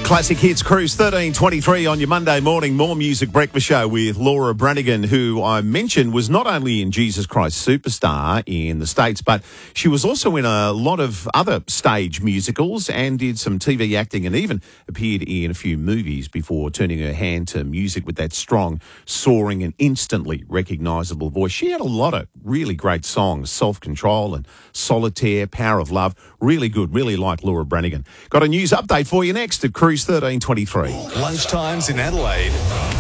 Classic Hits Cruise 1323 on your Monday morning More Music Breakfast Show with Laura Branigan, who I mentioned was not only in Jesus Christ Superstar in the States, but she was also in a lot of other stage musicals and did some TV acting and even appeared in a few movies before turning her hand to music with that strong, soaring and instantly recognisable voice. She had a lot of really great songs, Self-Control and Solitaire, Power of Love. Really good, really like Laura Branigan. Got a news update for you next at Cruise 1323. Lunchtimes in Adelaide.